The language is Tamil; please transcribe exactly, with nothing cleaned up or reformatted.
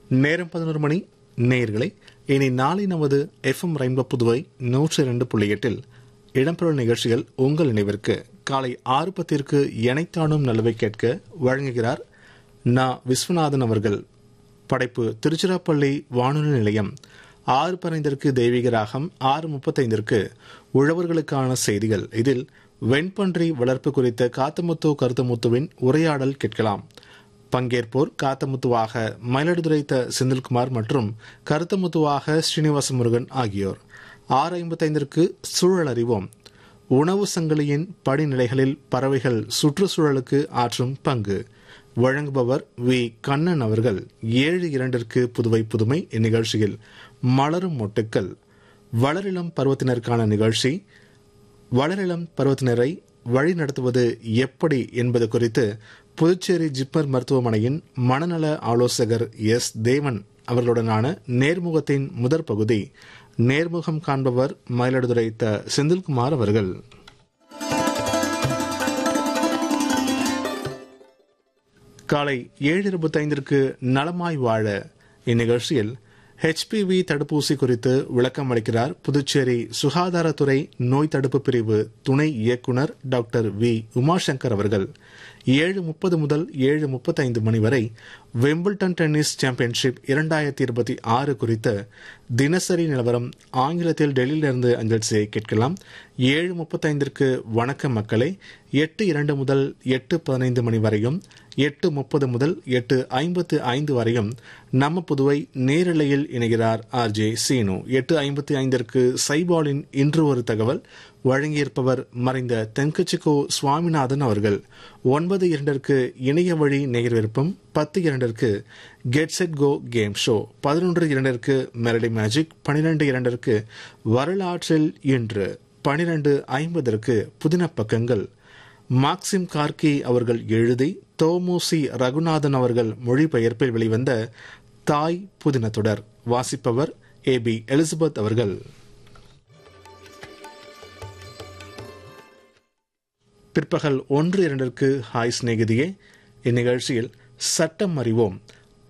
நேரம் பதினோரு மணி. நேயர்களை இனி நாளை நமது எஃப்எம் ரெயின்போ புதுவை நூற்றி இரண்டு புள்ளி எட்டில் இடம்பெறும் நிகழ்ச்சிகள் உங்கள் நினைவிற்கு. காலை ஆறு பத்திற்கு எனைத்தானும் நல்லவை கேட்க வழங்குகிறார் நா விஸ்வநாதன் அவர்கள். படைப்பு திருச்சிராப்பள்ளி வானொலி நிலையம். ஆறு பதினைந்திற்கு தெய்வீக ராகம், ஆறு முப்பத்தைந்திற்கு உழவர்களுக்கான செய்திகள். இதில் வெண்பன்றி வளர்ப்பு குறித்த காத்தமுத்து கருத்தமுத்துவின் உரையாடல் கேட்கலாம். பங்கேற்போர் காத்தமுத்துவாக மயிலாடுதுறை த செந்தில்குமார் மற்றும் கருத்தமுத்துவாக ஸ்ரீனிவாச முருகன் ஆகியோர். ஆறு ஐம்பத்தைந்திற்கு சூழல் அறிவோம். உணவு சங்கிலியின் படிநிலைகளில் பறவைகள் சுற்றுச்சூழலுக்கு ஆற்றும் பங்கு வழங்குபவர் வி கண்ணன் அவர்கள். ஏழு இரண்டிற்கு புதுவை புதுமை. இந்நிகழ்ச்சியில் மலரும் மொட்டுக்கள், வளரிளம் பருவத்தினருக்கான நிகழ்ச்சி. வளரிளம் பருவத்தினரை வழிநடத்துவது எப்படி என்பது குறித்து புதுச்சேரி ஜிப்மர் மருத்துவமனையின் மனநல ஆலோசகர் எஸ் தேவன் அவர்களுடனான நேர்முகத்தின் முதற் பகுதி. நேர்முகம் காண்பவர் மயிலாடுதுறை த செந்தில்குமார் அவர்கள். காலை ஏழு இருபத்தைந்திற்கு நலமாய் வாழ. இந்நிகழ்ச்சியில் ஹெச்பிவி தடுப்பூசி குறித்து விளக்கம் அளிக்கிறார் புதுச்சேரி சுகாதாரத்துறை நோய் தடுப்பு பிரிவு துணை இயக்குநர் டாக்டர் வி உமாசங்கர் அவர்கள். ஏழு முப்பது முதல் ஏழு முப்பத்தைந்து மணி வரை விம்பிள்டன் டென்னிஸ் சாம்பியன்ஷிப் இரண்டாயிரத்தி இருபத்தி ஆறு குறித்த தினசரி நிலவரம் ஆங்கிலத்தில் டெல்லியிலிருந்து அஞ்சல் செய்ய கேட்கலாம். ஏழு முப்பத்தைந்திற்கு வணக்கம் மக்களே. எட்டு இரண்டு முதல் எட்டு பதினைந்து மணி வரையும், எட்டு முப்பது முதல் எட்டு ஐம்பத்து ஐந்து வரையும் நம்ம புதுவை நேரலையில் இணைகிறார் ஆர் ஜே சீனு. எட்டு ஐம்பத்தி ஐந்திற்கு சைபாலின் இன்று ஒரு தகவல் வழங்கியிருப்பவர் மறைந்த தென்கட்சிக்கோ சுவாமிநாதன் அவர்கள். ஒன்பது இரண்டிற்கு இணைய வழி நேயர் விருப்பம். பத்து இரண்டிற்கு get set go game show. பதினொன்று இரண்டிற்கு மெலடி மேஜிக். பனிரெண்டு இரண்டிற்கு வரலாற்றில் இன்று. பனிரெண்டு ஐம்பதற்கு புதின பக்கங்கள். மாக்சிம் கார்கி அவர்கள் எழுதி தோமுசி ரகுநாதன் அவர்கள் மொழிபெயர்ப்பில் வெளிவந்த தாய் புதின தொடர். வாசிப்பவர் ஏ பி எலிசபெத் அவர்கள். பிற்பகல் ஒன்று இரண்டிற்கு ஹாய் சிநேகிதியே. இந்நிகழ்ச்சியில் சட்டம் அறிவோம்.